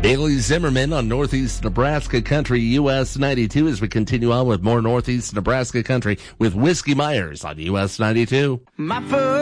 Bailey Zimmerman on Northeast Nebraska Country, US 92, as we continue on with more Northeast Nebraska Country with Whiskey Myers on US 92.